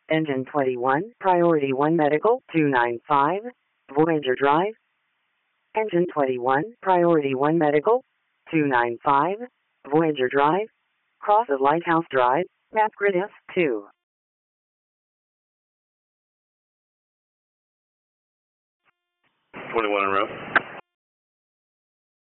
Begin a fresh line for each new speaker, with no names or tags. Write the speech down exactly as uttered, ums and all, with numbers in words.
Engine twenty-one, Priority one Medical, two nine five, Voyager Drive. Engine twenty-one, Priority one Medical, two nine five, Voyager Drive. Cross of Lighthouse Drive, map grid F two.
twenty-one en route.